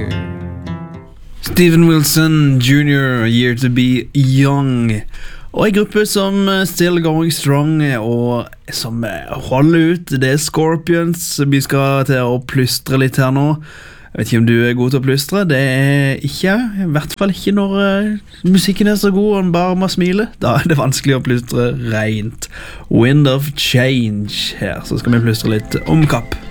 Steven Wilson Jr., Year to be Young. Og en gruppe som still going strong og som holder ut, det er Scorpions. Vi skal til å plystre litt her nå. Jeg vet ikke om du er god til å plystre. Det er ikke, i hvert fall ikke når musikken er så god og en bare må smile. Da er det vanskelig å plystre rent. Wind of Change her, så skal vi plystre litt om kapp.